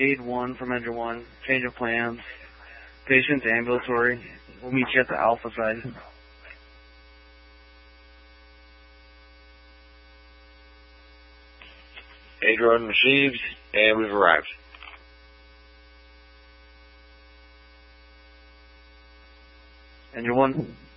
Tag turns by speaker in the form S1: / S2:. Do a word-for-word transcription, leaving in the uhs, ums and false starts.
S1: Aid one from Engine one. Change of plans. Patient's ambulatory. We'll meet you at the Alpha side.
S2: Aid run received, and we've arrived.
S1: Engine one.